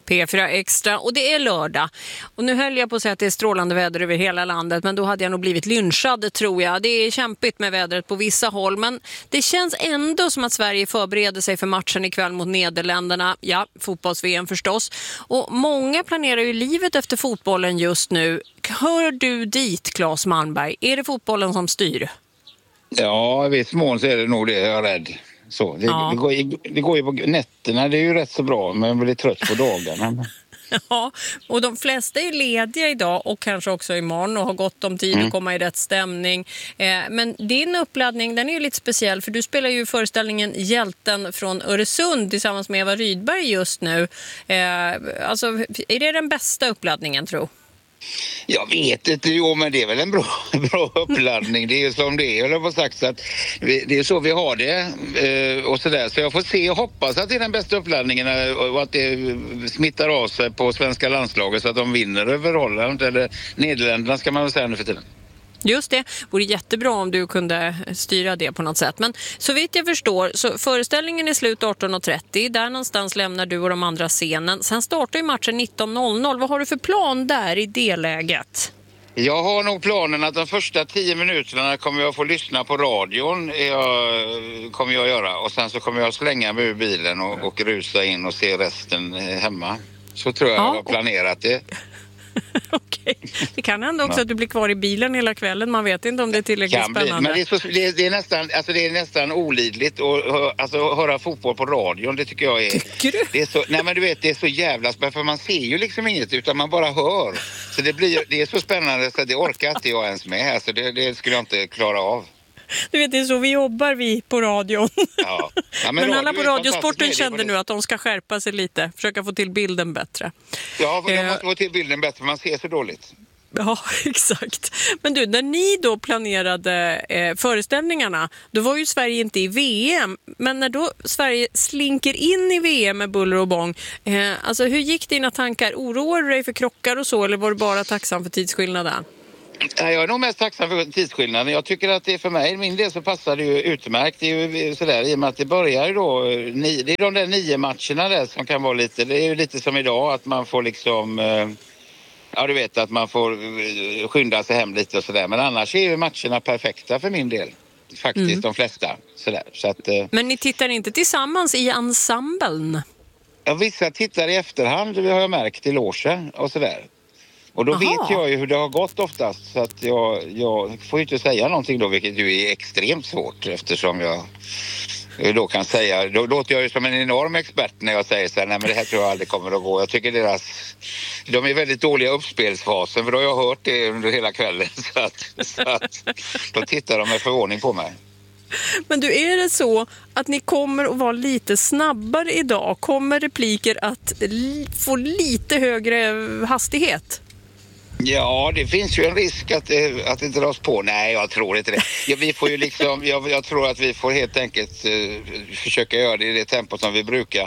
P4 Extra och det är lördag. Och nu höll jag på att säga att det är strålande väder över hela landet, men då hade jag nog blivit lynchad, tror jag. Det är kämpigt med vädret på vissa håll, men det känns ändå som att Sverige förbereder sig för matchen ikväll mot Nederländerna. Ja, fotbolls-VM förstås. Och många planerar ju livet efter fotbollen just nu. Hör du dit, Claes Malmberg? Är det fotbollen som styr? Ja, i viss mån så är det nog det, jag är rädd. Så, det går ju på nätterna, det är ju rätt så bra, men jag blir trött på dagarna. Ja, och de flesta är lediga idag och kanske också imorgon och har gott om tid att komma i rätt stämning. Men din uppladdning, den är ju lite speciell, för du spelar ju föreställningen Hjälten från Öresund tillsammans med Eva Rydberg just nu. Alltså, är det den bästa uppladdningen, tror? Jag vet inte, men det är väl en bra uppladdning. Det är ju som det är, jag har sagt, så att det är så vi har det och sådär. Så jag får se och hoppas att det är den bästa uppladdningen och att det smittar av sig på svenska landslaget så att de vinner över Holland eller Nederländerna, ska man väl säga nu för tiden. Just det, vore jättebra om du kunde styra det på något sätt. Men så vitt jag förstår, så föreställningen är slut 18.30. Där någonstans lämnar du och de andra scenen. Sen startar ju matchen 19.00. Vad har du för plan där i det läget? Jag har nog planen att de första 10 minuterna kommer jag få lyssna på radion. Kommer jag göra. Och sen så kommer jag slänga mig ur bilen och rusa in och se resten hemma. Så tror jag har planerat det. Okej. Det kan ändå också att du blir kvar i bilen hela kvällen. Man vet inte om det är tillräckligt spännande. Men det är nästan olidligt att höra fotboll på radion. Det tycker jag är... Tycker du? Det är så, nej, men du vet, det är så jävla spännande. För man ser ju liksom inget, utan man bara hör. Så det är så spännande så det orkar inte jag ens med. Alltså det skulle jag inte klara av. Du vet, det är så vi jobbar på radion. Ja. Ja, men alla på Radiosporten kände nu att de ska skärpa sig lite. Försöka få till bilden bättre. Ja, de måste få till bilden bättre. Man ser så dåligt. Ja, exakt. Men du, när ni då planerade föreställningarna, då var ju Sverige inte i VM. Men när då Sverige slinker in i VM med buller och bång, alltså hur gick dina tankar? Oroar du dig för krockar och så, eller var du bara tacksam för tidsskillnaden? Jag är nog mest tacksam för tidsskillnaden. Jag tycker att det för mig, min del så passar det ju utmärkt. Det är ju sådär, i och med att det börjar ju då, det är de där 9 matcherna där som kan vara lite, det är ju lite som idag att man får liksom, ja du vet att man får skynda sig hem lite och sådär. Men annars är ju matcherna perfekta för min del. Faktiskt de flesta. Sådär. Så att, men ni tittar inte tillsammans i ensemblen? Ja, vissa tittar i efterhand, det har jag märkt i logen och sådär. Och då vet jag ju hur det har gått oftast, så att jag får ju inte säga någonting då, vilket ju är extremt svårt eftersom jag då kan säga, då låter jag ju som en enorm expert när jag säger så här, nej men det här tror jag aldrig kommer att gå. Jag tycker de är väldigt dåliga uppspelsfasen, för då har jag hört det under hela kvällen så att då tittar de med förvåning på mig. Men du, är det så att ni kommer att vara lite snabbare idag? Kommer repliker att få lite högre hastighet? Ja, det finns ju en risk att det dras på. Nej, jag tror inte det. Ja, vi får ju liksom, jag tror att vi får helt enkelt försöka göra det i det tempo som vi brukar.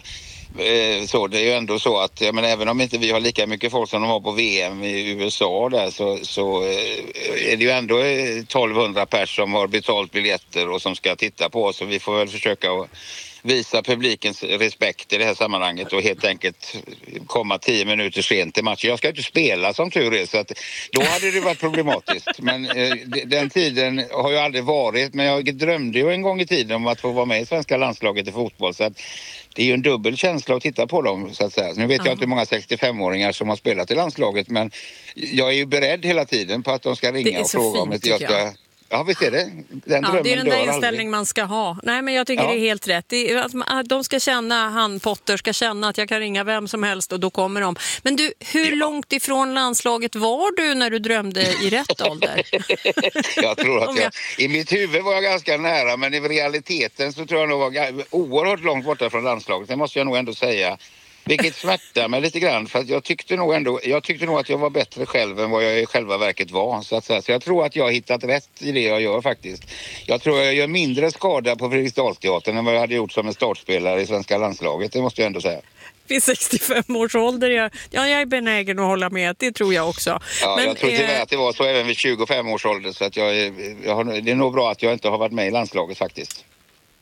Så det är ju ändå så att, men även om inte vi har lika mycket folk som de har på VM i USA där, så är det ju ändå 1200 pers som har betalt biljetter och som ska titta på oss, så vi får väl försöka visa publikens respekt i det här sammanhanget och helt enkelt komma 10 minuter sent till matchen. Jag ska inte spela som tur är, så att då hade det varit problematiskt. Men den tiden har ju aldrig varit, men jag drömde ju en gång i tiden om att få vara med i svenska landslaget i fotboll, så att det är ju en dubbel känsla att titta på dem, så att säga. Nu vet jag inte hur många 65-åringar som har spelat i landslaget, men jag är ju beredd hela tiden på att de ska ringa och fråga om jag ska... Ja, visst är det. Det är den där inställning man ska ha. Nej, men jag tycker det är helt rätt. De ska känna, han Potter ska känna att jag kan ringa vem som helst och då kommer de. Men du, hur långt ifrån landslaget var du när du drömde i rätt ålder? Jag tror att i mitt huvud var jag ganska nära, men i realiteten så tror jag nog var oerhört långt borta från landslaget. Det måste jag nog ändå säga. Vilket smärtar mig lite grann, för att jag tyckte nog att jag var bättre själv än vad jag i själva verket var. Så jag tror att jag har hittat rätt i det jag gör faktiskt. Jag tror jag gör mindre skada på Fredriksdalsteatern än vad jag hade gjort som en startspelare i svenska landslaget, det måste jag ändå säga. Vid 65 års ålder, jag är benägen att hålla med, det tror jag också. Ja, men, jag tror tyvärr att det var så även vid 25 års ålder, så att det är nog bra att jag inte har varit med i landslaget faktiskt.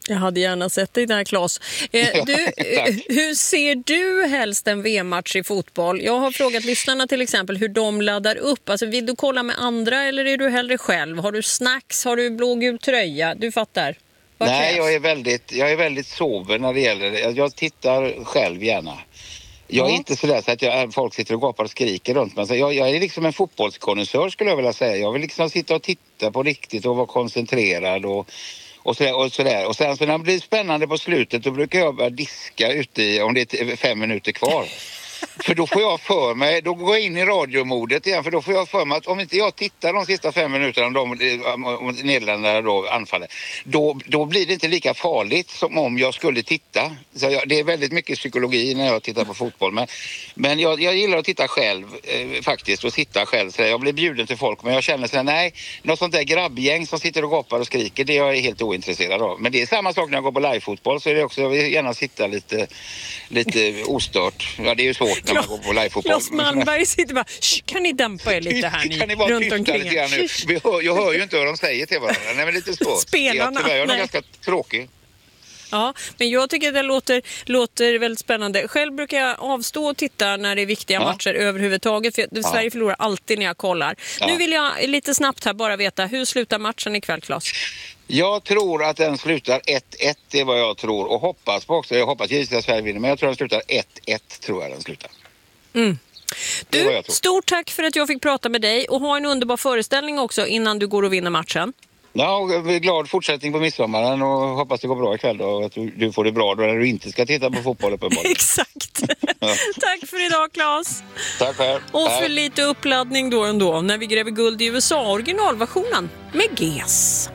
Jag hade gärna sett dig där, Claes. Hur ser du helst en VM-match i fotboll? Jag har frågat lyssnarna till exempel hur de laddar upp. Alltså, vill du kolla med andra eller är du hellre själv? Har du snacks? Har du blågul tröja? Du fattar. Nej, jag är väldigt sober när det gäller det. Jag tittar själv gärna. Jag är inte sådär så att folk sitter och gapar och skriker runt mig. Jag är liksom en fotbollskonnässör, skulle jag vilja säga. Jag vill liksom sitta och titta på riktigt och vara koncentrerad och sådär. Och sen så när det blir spännande på slutet, då brukar jag börja diska ute om det är 5 minuter kvar. För då får jag för mig, då går jag in i radiomodet igen, för då får jag för mig att om inte jag tittar de sista 5 minuterna om Nederländerna då anfaller, då blir det inte lika farligt som om jag skulle titta. Så det är väldigt mycket psykologi när jag tittar på fotboll, men jag gillar att titta själv faktiskt, och sitta själv. Så jag blir bjuden till folk, men jag känner så här, nej, något sånt där grabbgäng som sitter och gapar och skriker, det är jag helt ointresserad av. Men det är samma sak när jag går på livefotboll, så är det också, jag vill gärna sitta lite ostört. Ja, det är ju svårt när man går på livefotboll. Claes Malmberg sitter bara, kan ni dämpa er lite här ni? Kan ni vara runt tysta omkring lite grann nu? Jag hör ju inte vad de säger till varandra. Nej, men lite så. Spelarna. Jag är ganska tråkig. Ja, men jag tycker det låter väldigt spännande. Själv brukar jag avstå och titta när det är viktiga matcher överhuvudtaget. För Sverige förlorar alltid när jag kollar. Ja. Nu vill jag lite snabbt här bara veta, hur slutar matchen ikväll, Claes? Jag tror att den slutar 1-1, det är vad jag tror. Och hoppas på också. Jag hoppas givetvis att Sverige vinner, men jag tror att den slutar 1-1, tror jag den slutar. Du, stort tack för att jag fick prata med dig, och ha en underbar föreställning också innan du går och vinner matchen. Ja, och glad fortsättning på midsommaren, och hoppas det går bra ikväll då, och att du får det bra då när du inte ska titta på fotboll uppenbarligen. Exakt. Tack för idag, Claes. Tack själv. Och för lite uppladdning då ändå när vi gräver guld i USA, originalversionen med GES.